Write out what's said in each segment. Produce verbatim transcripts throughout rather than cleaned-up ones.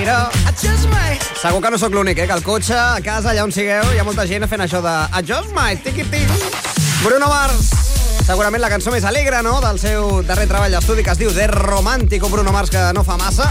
Segur que no sóc l'únic, eh? Que al cotxe, a casa, allà on sigueu, hi ha molta gent fent això de Adjust My Ticket. Bruno Mars, segurament la cançó més alegre, no?, del seu darrer treball d'estudi, que es diu De Romántico. Bruno Mars, que no fa massa.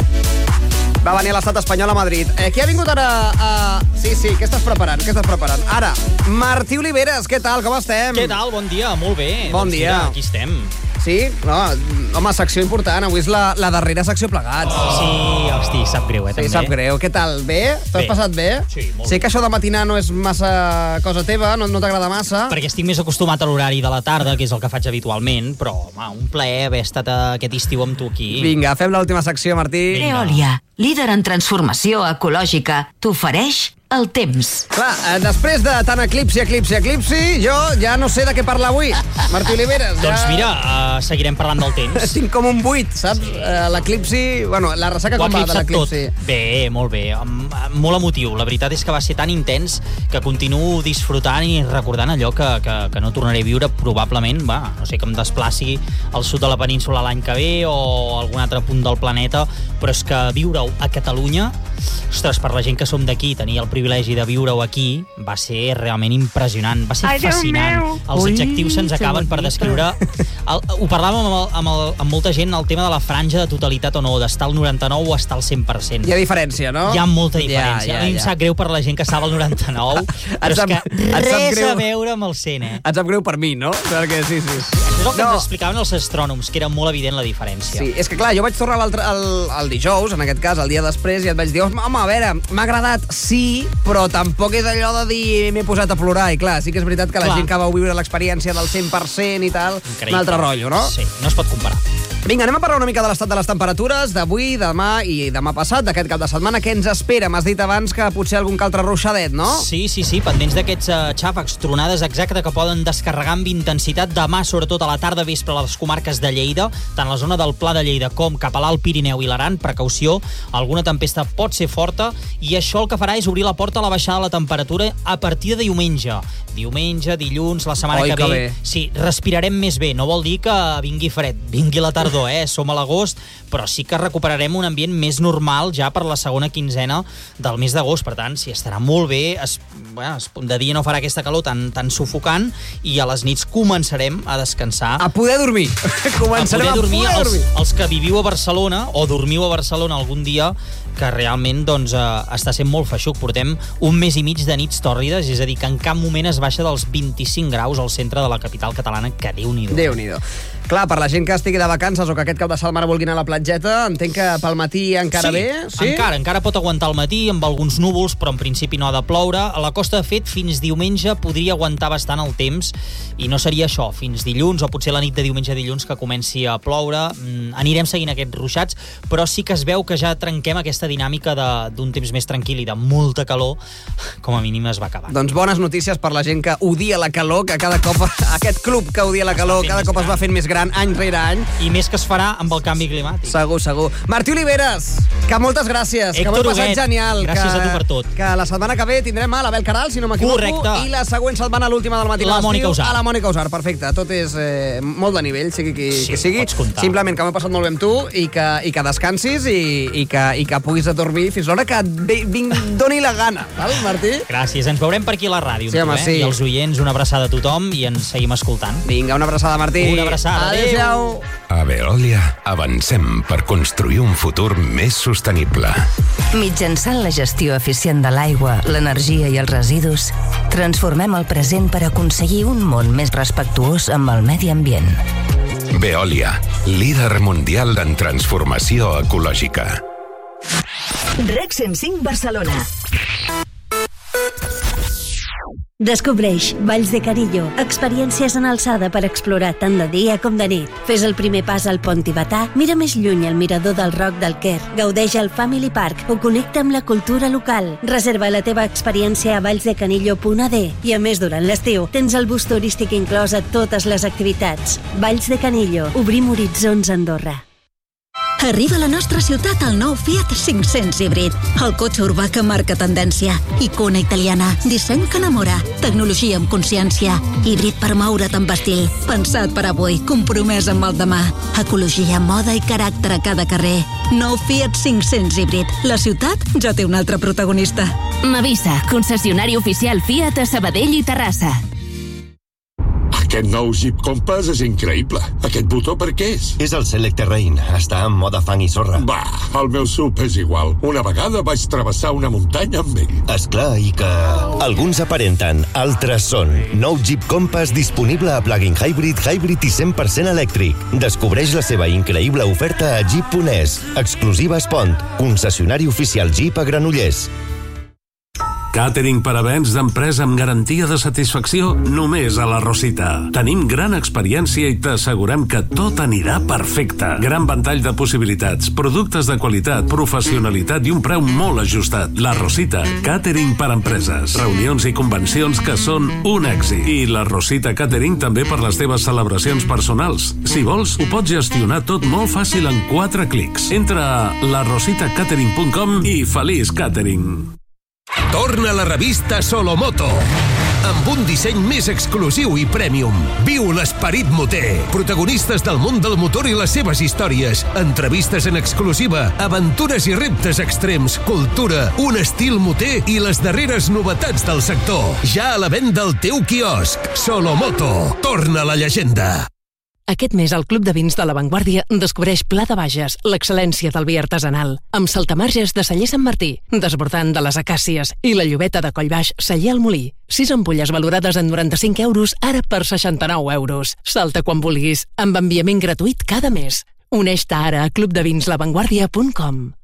Va venir a l'estat espanyol a Madrid. Eh, qui ha vingut ara a... Sí, sí, què estàs preparant? Què estàs preparant? Ara, Martí Oliveres, què tal? Com estem? Què tal? Bon dia, molt bé. Bon doncs dia. Mira, aquí estem. Sí? No, home, secció important. Avui és la, la darrera secció plegats. Oh. Sí, hosti, sap greu, eh, sí, també. Sí, sap greu. Què tal? Bé? T'has passat bé? Sí, molt sé bé. que això de matinar no és massa cosa teva, no, no t'agrada massa. Perquè estic més acostumat a l'horari de la tarda, que és el que faig habitualment, però, home, un plaer haver estat aquest estiu amb tu aquí. Vinga, fem l'última secció, Martí. Veolia, líder en transformació ecològica, t'ofereix el temps. Clar, eh, després de tant eclipsi, eclipsi, eclipsi, jo ja no sé de què parlar avui. Martí Oliveres, ja... Doncs mira, uh, seguirem parlant del temps. Tinc com un buit, saps? Sí. Uh, l'eclipsi... Bueno, la ressaca com va de l'eclipsi? Bé, molt bé. Um, molt emotiu. La veritat és que va ser tan intens que continuo disfrutant i recordant allò que, que, que no tornaré a viure probablement, va, no sé, que em desplaci al sud de la península l'any que ve o a algun altre punt del planeta, però és que viure-ho a Catalunya, ostres, per la gent que som d'aquí, tenir el privilegi de viure-ho aquí, va ser realment impressionant, va ser Ai, fascinant. Els Ui, adjectius se'ns acaben per descriure... El, ho parlàvem amb, el, amb, el, amb molta gent, el tema de la franja de totalitat o no, d'estar al noranta-nou o estar al cent per cent. Hi ha diferència, no? Hi ha molta diferència. Ja, ja, a mi em ja. sap greu per la gent que estava al noranta-nou, però és que res greu. A veure amb el cent, eh? Et sap greu per mi, no? Perquè sí, sí. Això és el que no. ens explicaven els astrònoms, que era molt evident la diferència. Sí, és que clar, jo vaig tornar el, el dijous, en aquest cas, el dia després, i et vaig dir, home, a veure, m'ha agradat, sí, però tampoc és allò de dir m'he posat a plorar, i clar, sí que és veritat que la clar. gent que vau viure l'experiència del cent per cent i tal, Increïble. un altre rotllo, no? Sí, no es pot comparar. Vinga, anem a parlar una mica de l'estat de les temperatures d'avui, demà i demà passat, d'aquest cap de setmana. Què ens espera? M'has dit abans que potser algun que altre ruixadet, no? Sí, sí, sí, pendents d'aquests uh, xàfecs, tronades exacte que poden descarregar amb intensitat demà, sobretot a la tarda vespre a les comarques de Lleida, tant la zona del Pla de Lleida com cap a l'Alt Pirineu i l'Aran. Precaució, alguna tempesta pot ser forta i això el que farà és obrir la porta a la baixada de la temperatura a partir de diumenge. Diumenge, dilluns, la setmana Oi, que, que ve. bé. Sí, respirarem més bé. No vol dir que vingui fred, vingui la tardor, eh? Som a l'agost, però sí que recuperarem un ambient més normal ja per la segona quinzena del mes d'agost. Per tant, sí, estarà molt bé. Es, bueno, de dia no farà aquesta calor tan, tan sufocant i a les nits començarem a descansar. A poder dormir. Començarem a poder dormir. A poder dormir. Els, els que viviu a Barcelona o dormiu a Barcelona algun dia, que realment doncs, eh, està sent molt feixuc. Portem un mes i mig de nits tòrrides, és a dir, que en cap moment es baixa dels vint-i-cinc graus al centre de la capital catalana, que Déu-n'hi-do. Déu-n'hi-do. Clar, per la gent que estigui de vacances o que aquest cap de setmana vulgui anar a la platgeta, entenc que pel matí encara sí, bé? Sí, encara, encara pot aguantar el matí amb alguns núvols, però en principi no ha de ploure. A la costa, de fet, fins diumenge podria aguantar bastant el temps i no seria això, fins dilluns o potser la nit de diumenge a dilluns que comenci a ploure. Mm, anirem seguint aquests ruixats, però sí que es veu que ja trenquem aquesta dinàmica d'un temps més tranquil i de molta calor, com a mínim es va acabar. Doncs bones notícies per la gent que odia la calor, que cada cop, aquest club que odia la calor, cada cop es va fent més gran any rere any. I més que es farà amb el canvi climàtic. Segur, segur. Martí Oliveres, que moltes gràcies. Héctor que m'ho he passat Huguet, genial. gràcies que, a tu per tot. Que la setmana que ve tindrem a l'Abel Caral, si no m'equivoco. Correcte. I la següent setmana, l'última del matí La Mònica Usar. A la Mònica Usar, perfecte. Tot és eh, molt de nivell, sigui qui, sí, que sigui. Simplement que m'he passat molt bé amb tu i que, i que descansis i, i, que, i que puguis a dormir fins l'hora que et vinc, doni la gana. Val, Martí? Gràcies. Ens veurem per aquí a la ràdio. Sí, home, tu, eh? sí. I els oients, una abraçada a tothom i ens seguim escoltant. Vinga, una abraçada, Martí. Una abraçada. Adéu-siau. A Veolia avancem per construir un futur més sostenible. Mitjançant la gestió eficient de l'aigua, l'energia i els residus, transformem el present per aconseguir un món més respectuós amb el medi ambient. Veolia, líder mundial en transformació ecològica. REC cent cinc Barcelona. Descobreix Valls de Canillo, experiències en alçada per explorar tant de dia com de nit. Fes el primer pas al Pont Tibetà, mira més lluny el mirador del Roc del Quer, gaudeix al Family Park o connecta amb la cultura local. Reserva la teva experiència a vallsdecanillo punt a d i a més durant l'estiu tens el bus turístic inclòs a totes les activitats. Valls de Canillo, obrim horitzons a Andorra. Arriba a la nostra ciutat el nou Fiat cinc-cents híbrid. El cotxe urbà que marca tendència. Icona italiana. Disseny que enamora. Tecnologia amb consciència. Híbrid per moure't amb estil. Pensat per avui. Compromès amb el demà. Ecologia, moda i caràcter a cada carrer. Nou Fiat cinc-cents híbrid. La ciutat ja té un altre protagonista. Mavisa, concessionari oficial Fiat a Sabadell i Terrassa. Aquest nou Jeep Compass és increïble. Aquest botó per què és? És el Select Terrain. Està en mode fang i sorra. Va, el meu sub és igual. Una vegada vaig travessar una muntanya amb ell. Esclar, i que... Alguns aparenten, altres són. Nou Jeep Compass disponible a plug-in hybrid, hybrid i cent per cent elèctric. Descobreix la seva increïble oferta a Jeep punt es. Exclusiva Espont. Concessionari oficial Jeep a Granollers. Càtering per events d'empresa amb garantia de satisfacció només a la Rosita. Tenim gran experiència i t'assegurem que tot anirà perfecte. Gran ventall de possibilitats, productes de qualitat, professionalitat i un preu molt ajustat. La Rosita, càtering per empreses, reunions i convencions que són un èxit. I la Rosita Càtering també per les teves celebracions personals. Si vols, ho pots gestionar tot molt fàcil en quatre clics. Entra a la rosita catering punt com i feliç càtering. Torna la revista Solomoto amb un disseny més exclusiu i premium. Viu l'esperit moter. Protagonistes del món del motor i les seves històries. Entrevistes en exclusiva, aventures i reptes extrems, cultura, un estil moter i les darreres novetats del sector. Ja a la venda al teu quiosc. Solomoto. Torna la llegenda. Aquest mes al Club de Vins de La Vanguardia descobreix Pla de Bages, l'excel·lència del vi artesanal, amb saltamarges de Celler Sant Martí, desbordant de les acàcies i la llobeta de Collbaix Celler al Molí. Sis ampolles valorades en noranta-cinc euros, ara per seixanta-nou euros. Salta quan vulguis, amb enviament gratuït cada mes. Uneix-te ara a club de vins la vanguardia punt com.